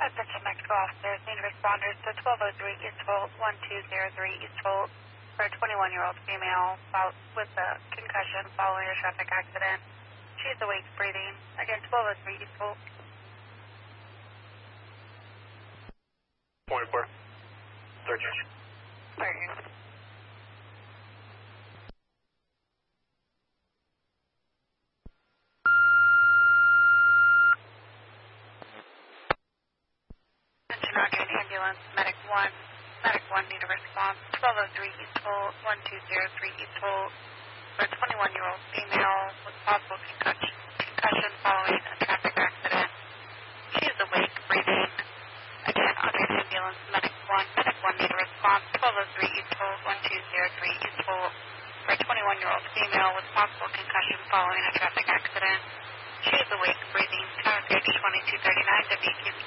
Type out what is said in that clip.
Attention medical officers need responders to 1203 East Holt, 1203 East Holt for a 21-year-old female with a concussion following a traffic accident. She is awake, breathing. Again, 1203 East Holt. 24. Search. Sorry. Roger, ambulance, medic 1. Medic 1 need a response. 1203 East Holt, 1203 East Holt for a 21-year-old female with possible concussion following a traffic accident. She is awake, breathing. Again, Roger, ambulance, medic 1. Medic 1 need a response. 1203 East Holt, 1203 East Holt for a 21-year-old female with possible concussion following a traffic accident. She is awake, breathing. Tower gauge 2239 WQP.